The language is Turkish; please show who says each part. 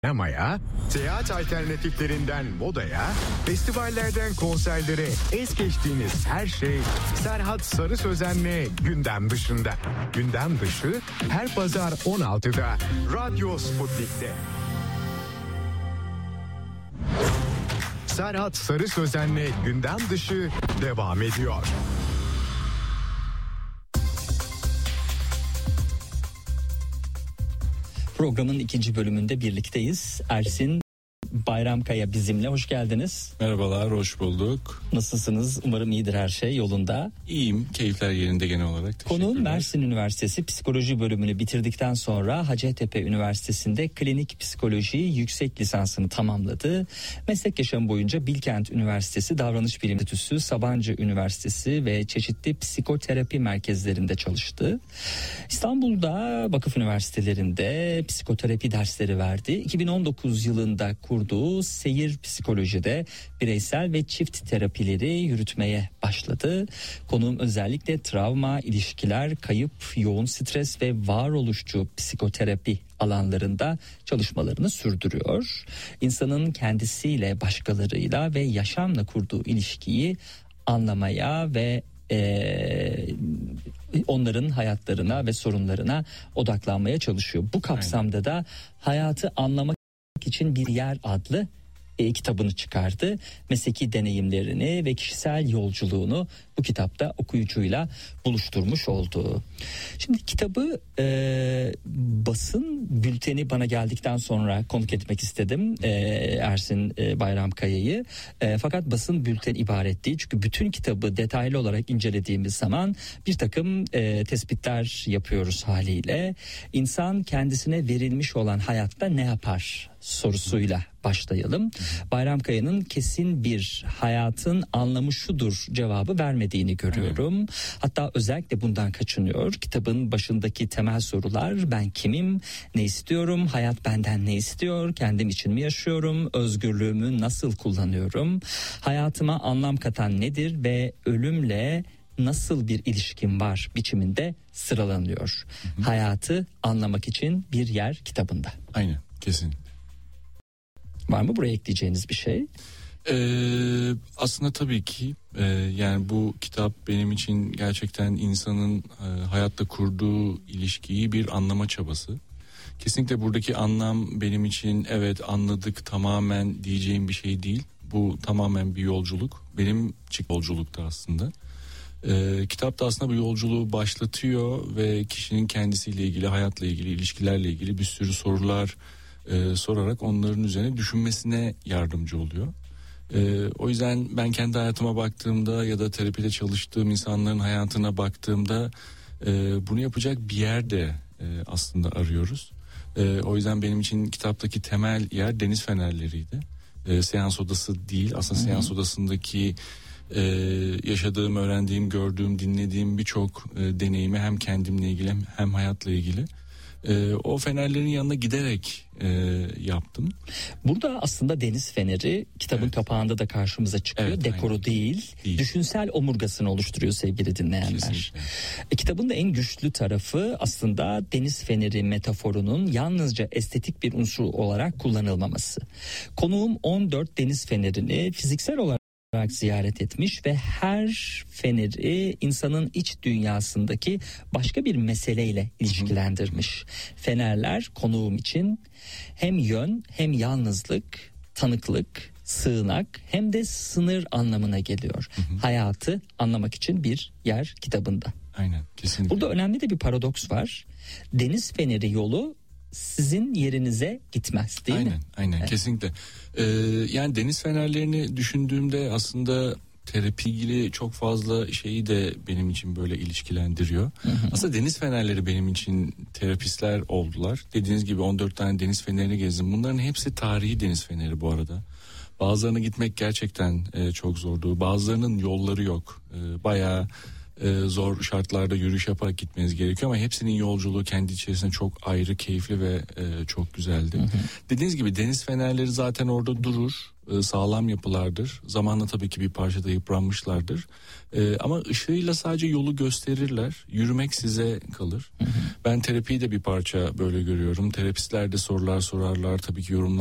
Speaker 1: Sinemaya, seyahat alternatiflerinden modaya, festivallerden konserlere es geçtiğiniz her şey Serhat Sarı Sözen'le gündem dışında. Gündem dışı her pazar 16'da Radyo Sputnik'te. Serhat Sarı Sözen'le gündem dışı devam ediyor.
Speaker 2: Programın ikinci bölümünde birlikteyiz. Ersin Bayramkaya bizimle. Hoş geldiniz.
Speaker 3: Merhabalar, hoş bulduk.
Speaker 2: Nasılsınız? Umarım iyidir her şey yolunda.
Speaker 3: İyiyim, keyifler yerinde genel olarak.
Speaker 2: Konuğum Mersin Üniversitesi Psikoloji bölümünü bitirdikten sonra Hacettepe Üniversitesi'nde klinik psikoloji yüksek lisansını tamamladı. Meslek yaşamı boyunca Bilkent Üniversitesi Davranış Bilim Enstitüsü, Sabancı Üniversitesi ve çeşitli psikoterapi merkezlerinde çalıştı. İstanbul'da vakıf üniversitelerinde psikoterapi dersleri verdi. 2019 yılında kurduğu Seyir Psikoloji'de bireysel ve çift terapileri yürütmeye başladı. Konuğum özellikle travma, ilişkiler, kayıp, yoğun stres ve varoluşçu psikoterapi alanlarında çalışmalarını sürdürüyor. İnsanın kendisiyle, başkalarıyla ve yaşamla kurduğu ilişkiyi anlamaya ve onların hayatlarına ve sorunlarına odaklanmaya çalışıyor. Bu kapsamda da Hayatı Anlamak için Bir Yer adlı kitabını çıkardı. Mesleki deneyimlerini ve kişisel yolculuğunu bu kitapta okuyucuyla buluşturmuş oldu. Şimdi kitabı basın bülteni bana geldikten sonra konuk etmek istedim Ersin Bayramkaya'yı. Fakat basın bülteni ibaret değil. Çünkü bütün kitabı detaylı olarak incelediğimiz zaman bir takım tespitler yapıyoruz haliyle. İnsan kendisine verilmiş olan hayatta ne yapar sorusuyla başlayalım. Bayramkaya'nın kesin bir hayatın anlamı şudur cevabı vermediğini görüyorum. Evet. Hatta özellikle bundan kaçınıyor. Kitabın başındaki temel sorular: ben kimim, ne istiyorum, hayat benden ne istiyor, kendim için mi yaşıyorum, özgürlüğümü nasıl kullanıyorum, hayatıma anlam katan nedir ve ölümle nasıl bir ilişkim var biçiminde sıralanıyor. Hayatı Anlamak için Bir Yer kitabında.
Speaker 3: Aynen, kesinlikle.
Speaker 2: Var mı buraya ekleyeceğiniz bir şey?
Speaker 3: Aslında tabii ki yani bu kitap benim için gerçekten insanın hayatta kurduğu ilişkiyi bir anlama çabası. Kesinlikle buradaki anlam benim için evet anladık tamamen diyeceğim bir şey değil. Bu tamamen bir yolculuk. Benim yolculukta aslında. Kitap da aslında bu yolculuğu başlatıyor ve kişinin kendisiyle ilgili, hayatla ilgili, ilişkilerle ilgili bir sürü sorular sorarak onların üzerine düşünmesine yardımcı oluyor. O yüzden ben kendi hayatıma baktığımda ya da terapide çalıştığım insanların hayatına baktığımda bunu yapacak bir yer de aslında arıyoruz. O yüzden benim için kitaptaki temel yer deniz fenerleriydi. Seans odası değil, aslında seans odasındaki yaşadığım, öğrendiğim, gördüğüm, dinlediğim birçok deneyimi hem kendimle ilgili hem hayatla ilgili o fenerlerin yanına giderek yaptım.
Speaker 2: Burada aslında deniz feneri kitabın kapağında da karşımıza çıkıyor. Evet, dekoru değil, düşünsel omurgasını oluşturuyor sevgili dinleyenler. Kitabın da en güçlü tarafı aslında deniz feneri metaforunun yalnızca estetik bir unsur olarak kullanılmaması. Konuğum 14 deniz fenerini fiziksel olarak ziyaret etmiş ve her feneri insanın iç dünyasındaki başka bir meseleyle ilişkilendirmiş. Fenerler konuğum için hem yön hem yalnızlık, tanıklık, sığınak hem de sınır anlamına geliyor. Hayatı Anlamak için Bir Yer kitabında.
Speaker 3: Aynen, kesinlikle.
Speaker 2: Burada önemli de bir paradoks var. Deniz feneri yolu sizin yerinize gitmez değil mi?
Speaker 3: Aynen evet. Kesinlikle. Yani deniz fenerlerini düşündüğümde aslında terapi ilgili çok fazla şeyi de benim için böyle ilişkilendiriyor. Aslında deniz fenerleri benim için terapistler oldular. Dediğiniz gibi 14 tane deniz fenerini gezdim. Bunların hepsi tarihi deniz feneri bu arada. Bazılarına gitmek gerçekten çok zordu. Bazılarının yolları yok. Bayağı zor şartlarda yürüyüş yaparak gitmeniz gerekiyor ama hepsinin yolculuğu kendi içerisinde çok ayrı, keyifli ve çok güzeldi. Dediğiniz gibi deniz fenerleri zaten orada durur. Sağlam yapılardır. Zamanla tabii ki bir parçada yıpranmışlardır. Ama ışığıyla sadece yolu gösterirler. Yürümek size kalır. Ben terapiyi de bir parça böyle görüyorum. Terapistler de sorular sorarlar. Tabii ki yorumlar